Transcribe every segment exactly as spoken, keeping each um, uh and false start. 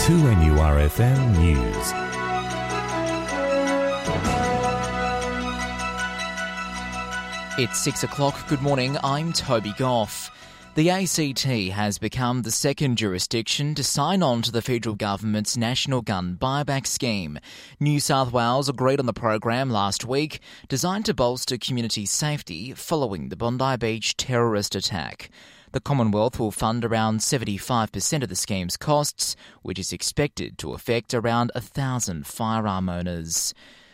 two N U R F M News. It's six o'clock. Good morning, I'm Toby Goff. The A C T has become the second jurisdiction to sign on to the federal government's national gun buyback scheme. New South Wales agreed on the program last week, designed to bolster community safety following the Bondi Beach terrorist attack. The Commonwealth will fund around seventy-five percent of the scheme's costs, which is expected to affect around one thousand firearm owners.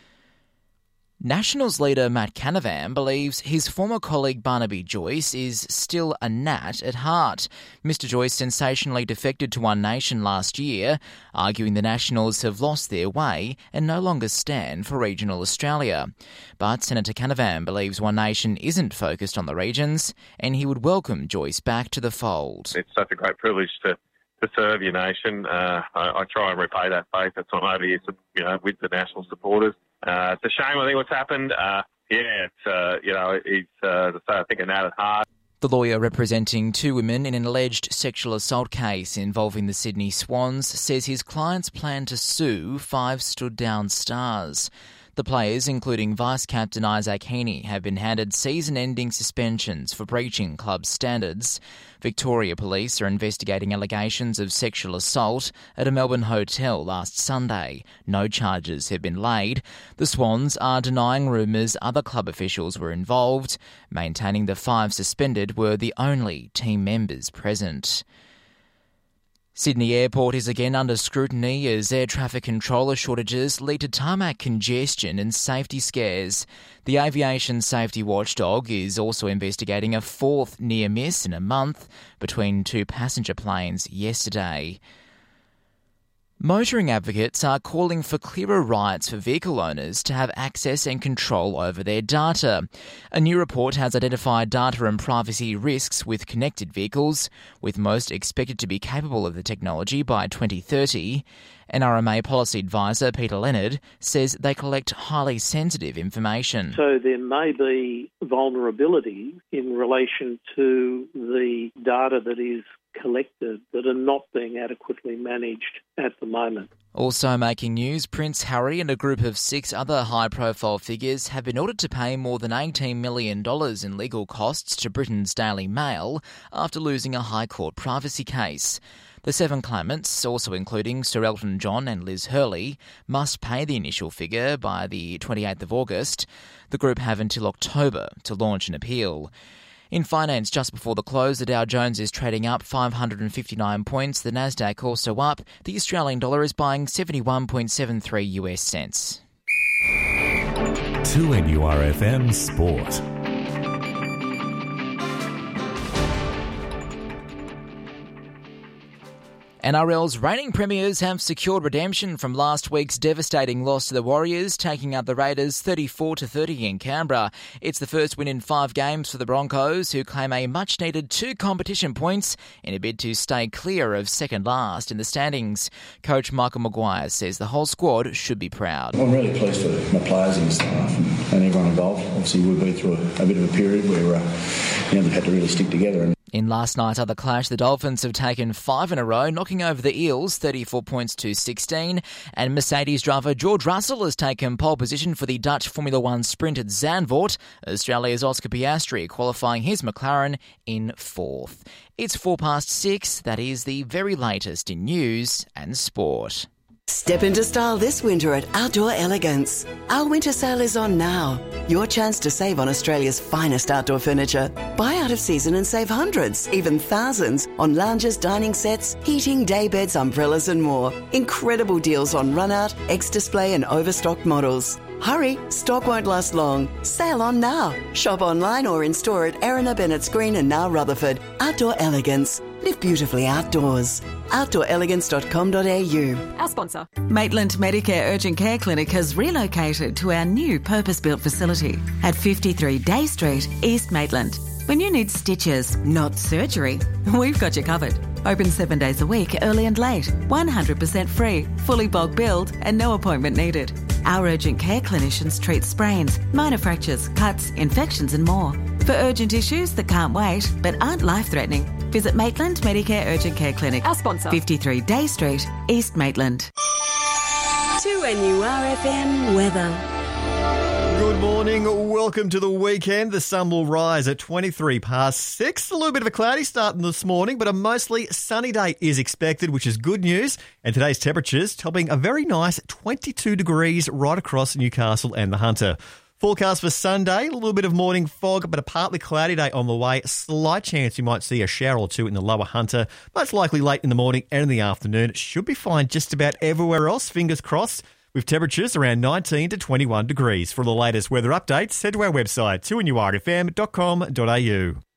Nationals leader Matt Canavan believes his former colleague Barnaby Joyce is still a Nat at heart. Mister Joyce sensationally defected to One Nation last year, arguing the Nationals have lost their way and no longer stand for regional Australia. But Senator Canavan believes One Nation isn't focused on the regions and he would welcome Joyce back to the fold. It's such a great privilege to, to serve your nation. Uh, I, I try and repay that faith that's on over here, you know, with the National supporters. Uh, it's a shame, I think, what's happened. Uh, yeah, it's, uh, you know, it's, uh, I think, a Nat at heart. The lawyer representing two women in an alleged sexual assault case involving the Sydney Swans says his clients plan to sue five stood-down stars. The players, including Vice-Captain Isaac Heaney, have been handed season-ending suspensions for breaching club standards. Victoria Police are investigating allegations of sexual assault at a Melbourne hotel last Sunday. No charges have been laid. The Swans are denying rumours other club officials were involved, maintaining the five suspended were the only team members present. Sydney Airport is again under scrutiny as air traffic controller shortages lead to tarmac congestion and safety scares. The aviation safety watchdog is also investigating a fourth near miss in a month between two passenger planes yesterday. Motoring advocates are calling for clearer rights for vehicle owners to have access and control over their data. A new report has identified data and privacy risks with connected vehicles, with most expected to be capable of the technology by twenty thirty. N R M A policy advisor Peter Leonard says they collect highly sensitive information. So there may be vulnerability in relation to the data that is collected that are not being adequately managed at the moment. Also making news, Prince Harry and a group of six other high-profile figures have been ordered to pay more than eighteen million dollars in legal costs to Britain's Daily Mail after losing a High Court privacy case. The seven claimants, also including Sir Elton John and Liz Hurley, must pay the initial figure by the twenty-eighth of August. The group have until October to launch an appeal. In finance, just before the close, the Dow Jones is trading up five hundred fifty-nine points. The Nasdaq also up. The Australian dollar is buying seventy-one point seven three US cents. two N U R F M Sport. N R L's reigning premiers have secured redemption from last week's devastating loss to the Warriors, taking out the Raiders thirty-four to thirty in Canberra. It's the first win in five games for the Broncos, who claim a much-needed two competition points in a bid to stay clear of second last in the standings. Coach Michael Maguire says the whole squad should be proud. I'm really pleased for my players and staff and, and everyone involved. Obviously, we've been through a, a bit of a period where uh, you know, we've had to really stick together. And in last night's other clash, the Dolphins have taken five in a row, knocking over the Eels thirty-four points to sixteen. And Mercedes driver George Russell has taken pole position for the Dutch Formula One sprint at Zandvoort. Australia's Oscar Piastri qualifying his McLaren in fourth. It's four past six. That is the very latest in news and sport. Step into style this winter at Outdoor Elegance. Our winter sale is on now. Your chance to save on Australia's finest outdoor furniture. Buy out of season and save hundreds, even thousands, on lounges, dining sets, heating, day beds, umbrellas and more. Incredible deals on run-out, ex-display and overstocked models. Hurry, stock won't last long. Sale on now. Shop online or in store at Erina Bennett's Green and now Rutherford. Outdoor Elegance. Live beautifully outdoors. outdoor elegance dot com dot a u. Our sponsor. Maitland Medicare Urgent Care Clinic has relocated to our new purpose-built facility at fifty-three Day Street, East Maitland. When you need stitches, not surgery, we've got you covered. Open seven days a week, early and late. one hundred percent free, fully bulk billed and no appointment needed. Our urgent care clinicians treat sprains, minor fractures, cuts, infections and more. For urgent issues that can't wait but aren't life-threatening, Visit Maitland Medicare Urgent Care Clinic. Our sponsor. fifty-three Day Street, East Maitland. two N U R F M weather. Good morning. Welcome to the weekend. The sun will rise at twenty-three past six. A little bit of a cloudy start this morning, but a mostly sunny day is expected, which is good news. And today's temperatures topping a very nice twenty-two degrees right across Newcastle and the Hunter. Forecast for Sunday, a little bit of morning fog, but a partly cloudy day on the way. Slight chance you might see a shower or two in the lower Hunter. Most likely late in the morning and in the afternoon. It should be fine just about everywhere else, fingers crossed, with temperatures around nineteen to twenty-one degrees. For the latest weather updates, head to our website, two N U R F M dot com dot A U.